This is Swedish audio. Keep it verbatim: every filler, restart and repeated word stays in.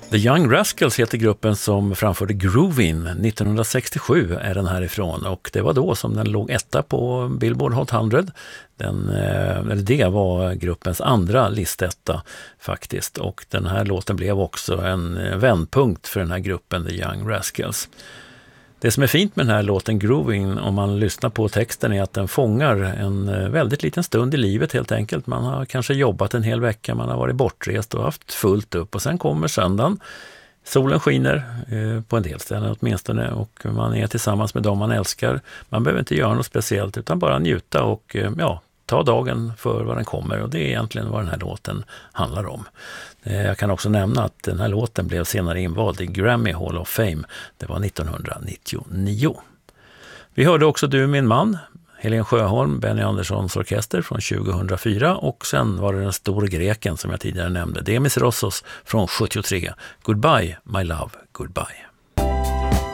The Young Rascals heter gruppen som framförde Groovin. nittonhundrasextiosju är den härifrån och det var då som den låg etta på Billboard Hot hundra. Den, eller det var gruppens andra listetta faktiskt, och den här låten blev också en vändpunkt för den här gruppen The Young Rascals. Det som är fint med den här låten Grooving, om man lyssnar på texten, är att den fångar en väldigt liten stund i livet helt enkelt. Man har kanske jobbat en hel vecka, man har varit bortrest och haft fullt upp, och sen kommer söndagen. Solen skiner eh, på en del ställen åtminstone, och man är tillsammans med dem man älskar. Man behöver inte göra något speciellt utan bara njuta och eh, ja, ta dagen för vad den kommer, och det är egentligen vad den här låten handlar om. Jag kan också nämna att den här låten blev senare invald i Grammy Hall of Fame. Det var nittonhundranittionio. Vi hörde också Du min man, Helen Sjöholm, Benny Anderssons orkester från tjugohundrafyra, och sen var det den stora greken som jag tidigare nämnde, Demis Rossos från sjuttiotre. Goodbye my love, goodbye.